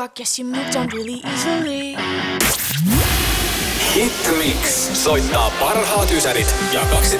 I guess you moved on really easily. Hitmix soittaa parhaat ysärit ja 2000